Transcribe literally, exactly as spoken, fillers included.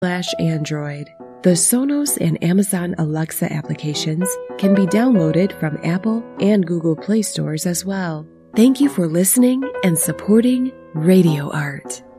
slash Android. The Sonos and Amazon Alexa applications can be downloaded from Apple and Google Play stores as well. Thank you for listening and supporting Radio Art.